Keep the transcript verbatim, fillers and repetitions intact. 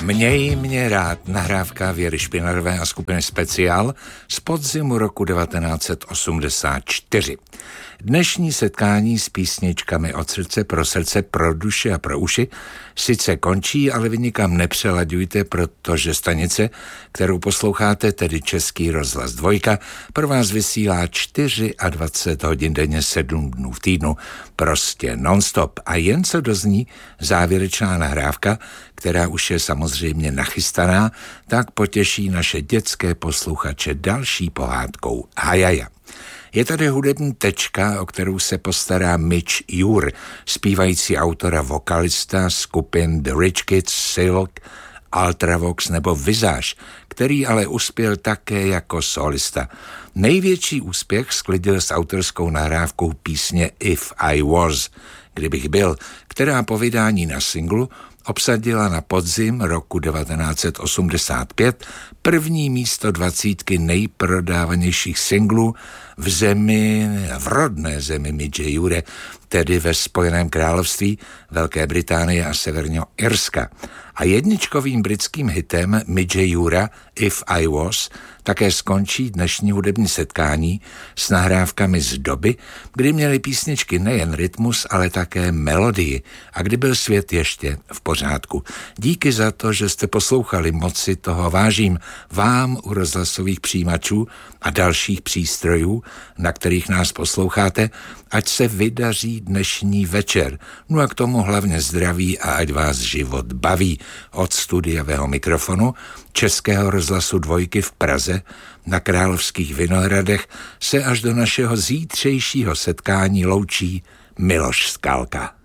Měj mě rád, nahrávka Věry Špinarové a skupiny Speciál z podzimu roku devatenáct set osmdesát čtyři. Dnešní setkání s písničkami od srdce pro srdce, pro duši a pro uši sice končí, ale vy nikam nepřelaďujte, protože stanice, kterou posloucháte, tedy Český rozhlas dvojka, pro vás vysílá dvacet čtyři hodin denně, sedm dnů v týdnu, prostě non-stop. A jen co dozní závěrečná nahrávka, která už je samozřejmě nachystaná, tak potěší naše dětské posluchače další pohádkou Hajaja. Je tady hudební tečka, o kterou se postará Mitch Ure, zpívající autor a vokalista skupin The Rich Kids, Silk, Ultravox nebo Visage, který ale uspěl také jako solista. Největší úspěch sklidil s autorskou nahrávkou písně If I Was, kdybych byl, která po vydání na singlu obsadila na podzim roku devatenáct set osmdesát pět první místo dvacítky nejprodávanějších singlů v zemi, v rodné zemi Midge Ure, tedy ve Spojeném království, Velké Británie a Severního Irska. A jedničkovým britským hitem Midge Ura If I Was také skončí dnešní hudební setkání s nahrávkami z doby, kdy měly písničky nejen rytmus, ale také melodii a kdy byl svět ještě v pořádku. Díky za to, že jste poslouchali, moc si toho vážím vám u rozhlasových přijímačů a dalších přístrojů, na kterých nás posloucháte, ať se vydaří dnešní večer. No a k tomu hlavně zdraví a ať vás život baví. Od studiového mikrofonu Českého rozhlasu dvojky v Praze na Královských Vinohradech se až do našeho zítřejšího setkání loučí Miloš Skalka.